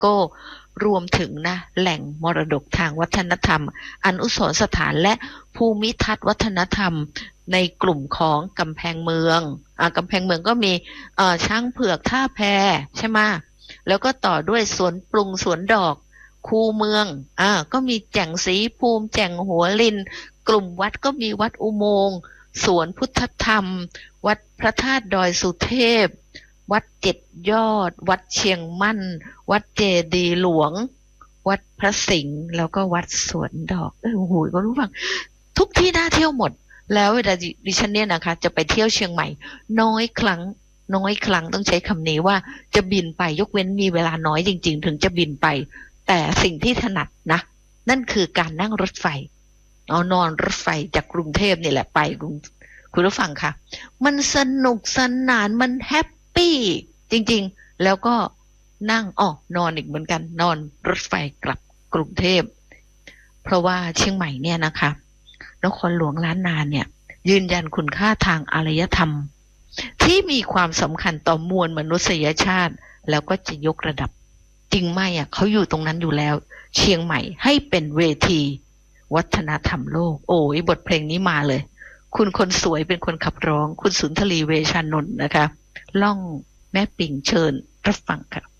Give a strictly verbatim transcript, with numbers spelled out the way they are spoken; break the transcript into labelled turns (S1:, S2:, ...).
S1: โก้รวมถึงนะแหล่งมรดกทางวัฒนธรรมอนุสรณ์สถานและภูมิทัศน์วัฒนธรรมในกลุ่มของกำแพงเมืองอ่ากำแพงเมืองก็มีเอ่อช้างเผือกท่าแพใช่ไหมแล้วก็ต่อด้วยสวนปรุงสวนดอกคูเมืองอ่าก็มีแจ่งศรีภูมิแจ่งหัวลินกลุ่มวัดก็มีวัดอุโมงค์สวนพุทธธรรมวัดพระธาตุดอยสุเทพวัดเจ็ดยอดวัดเชียงมั่นวัดเจดีย์หลวงวัดพระสิงห์แล้วก็วัดสวนดอกเออโอ้โหก็รู้ฟังทุกที่น่าเที่ยวหมดแล้วเวลาดิฉันเนี่ยนะคะจะไปเที่ยวเชียงใหม่น้อยครั้งน้อยครั้งต้องใช้คำนี้ว่าจะบินไปยกเว้นมีเวลาน้อยจริงๆถึงจะบินไปแต่สิ่งที่ถนัดนะนั่นคือการนั่งรถไฟเอานอนรถไฟจากกรุงเทพนี่แหละไปกรุงคุณผู้ฟังค่ะมันสนุกสนานมันแฮปปี้จริงๆแล้วก็นั่งอ๋อนอนอีกเหมือนกันนอนรถไฟกลับกรุงเทพเพราะว่าเชียงใหม่เนี่ยนะคะนครหลวงล้านนาเนี่ยยืนยันคุณค่าทางอารยธรรมที่มีความสำคัญต่อมวลมนุษยชาติแล้วก็จะยกระดับจริงไหมอ่ะเขาอยู่ตรงนั้นอยู่แล้วเชียงใหม่ให้เป็นเวทีวัฒนธรรมโลกโอ้ยบทเพลงนี้มาเลยคุณคนสวยเป็นคนขับร้องคุณสุนทรีเวชานนท์นะคะล่องแม่ปิ่งเชิญรับฟังค่ะ